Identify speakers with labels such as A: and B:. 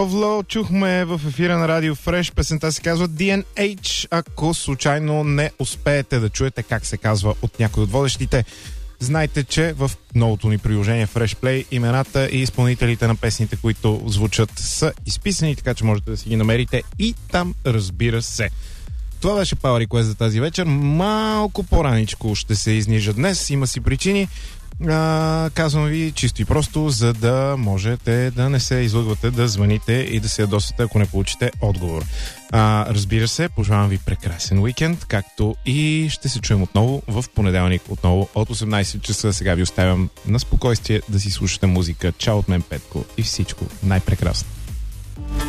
A: Овло, чухме в ефира на Радио Фреш. Песента се казва DNH. Ако случайно не успеете да чуете как се казва от някой от водещите, знайте, че в новото ни приложение Fresh Play имената и изпълнителите на песните, които звучат, са изписани, така че можете да си ги намерите и там, разбира се. Това беше Power Request за тази вечер. Малко по-раничко ще се изнижа днес. Има си причини. Казвам ви чисто и просто, за да можете да не се излъгвате, да звъните и да се ядосате, ако не получите отговор. Разбира се, пожелавам ви прекрасен уикенд, както и ще се чуем отново в понеделник, отново от 18 часа. Сега ви оставям на спокойствие да си слушате музика. Чао от мен, Петко, и всичко най-прекрасно.